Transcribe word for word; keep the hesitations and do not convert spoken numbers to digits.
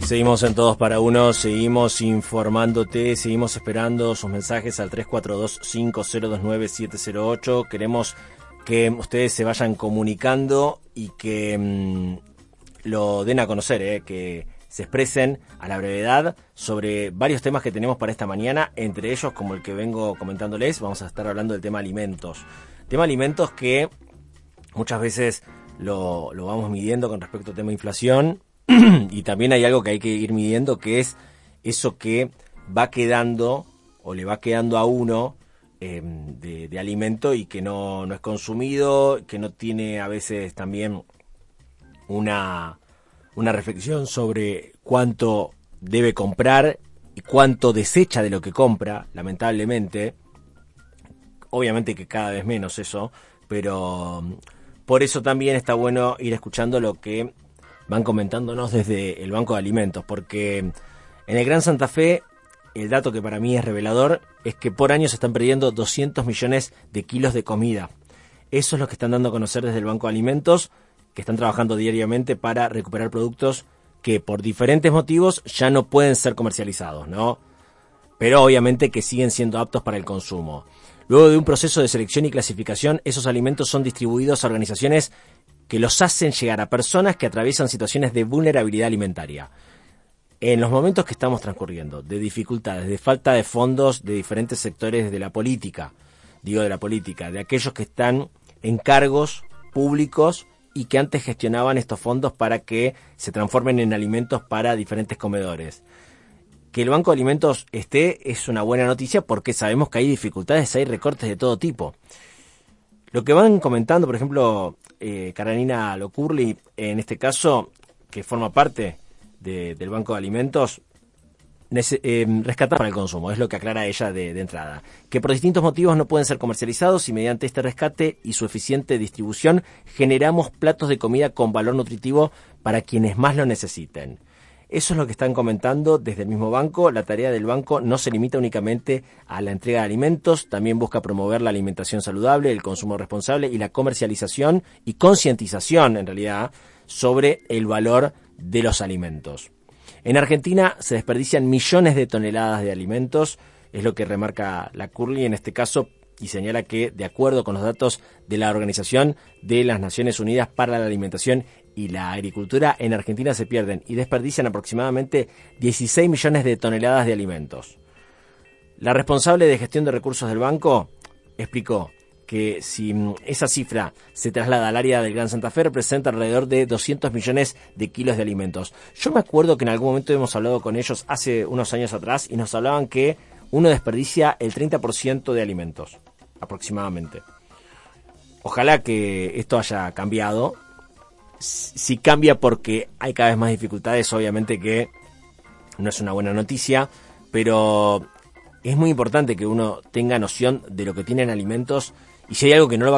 Seguimos en Todos para Uno, seguimos informándote, seguimos esperando sus mensajes al tres cuatro dos, cinco cero dos nueve, siete cero ocho. Queremos que ustedes se vayan comunicando y que mmm, lo den a conocer, eh, que se expresen a la brevedad sobre varios temas que tenemos para esta mañana, entre ellos, como el que vengo comentándoles, vamos a estar hablando del tema alimentos. Tema alimentos que muchas veces lo, lo vamos midiendo con respecto al tema inflación. Y también hay algo que hay que ir midiendo, que es eso que va quedando o le va quedando a uno eh, de, de alimento y que no, no es consumido, que no tiene a veces también una, una reflexión sobre cuánto debe comprar y cuánto desecha de lo que compra, lamentablemente. Obviamente que cada vez menos eso, pero por eso también está bueno ir escuchando lo que van comentándonos desde el Banco de Alimentos, porque en el Gran Santa Fe el dato que para mí es revelador es que por año se están perdiendo doscientos millones de kilos de comida. Eso es lo que están dando a conocer desde el Banco de Alimentos, que están trabajando diariamente para recuperar productos que por diferentes motivos ya no pueden ser comercializados, ¿no? Pero obviamente que siguen siendo aptos para el consumo. Luego de un proceso de selección y clasificación, esos alimentos son distribuidos a organizaciones que los hacen llegar a personas que atraviesan situaciones de vulnerabilidad alimentaria. En los momentos que estamos transcurriendo, de dificultades, de falta de fondos de diferentes sectores de la política, digo de la política, de aquellos que están en cargos públicos y que antes gestionaban estos fondos para que se transformen en alimentos para diferentes comedores. Que el Banco de Alimentos esté es una buena noticia porque sabemos que hay dificultades, hay recortes de todo tipo. Lo que van comentando, por ejemplo, eh, Carolina Locurli, en este caso, que forma parte de, del Banco de Alimentos, nece- eh, rescatar para el consumo, es lo que aclara ella de, de entrada. Que por distintos motivos no pueden ser comercializados y mediante este rescate y su eficiente distribución generamos platos de comida con valor nutritivo para quienes más lo necesiten. Eso es lo que están comentando desde el mismo banco. La tarea del banco no se limita únicamente a la entrega de alimentos, también busca promover la alimentación saludable, el consumo responsable y la comercialización y concientización, en realidad, sobre el valor de los alimentos. En Argentina se desperdician millones de toneladas de alimentos, es lo que remarca la Curly en este caso, y señala que, de acuerdo con los datos de la Organización de las Naciones Unidas para la Alimentación y la Agricultura, en Argentina se pierden y desperdician aproximadamente dieciséis millones de toneladas de alimentos. La responsable de gestión de recursos del banco explicó que si esa cifra se traslada al área del Gran Santa Fe, representa alrededor de doscientos millones de kilos de alimentos. Yo me acuerdo que en algún momento hemos hablado con ellos hace unos años atrás y nos hablaban que uno desperdicia el treinta por ciento de alimentos, aproximadamente. Ojalá que esto haya cambiado. Si cambia porque hay cada vez más dificultades, obviamente que no es una buena noticia, pero es muy importante que uno tenga noción de lo que tienen alimentos y si hay algo que no lo va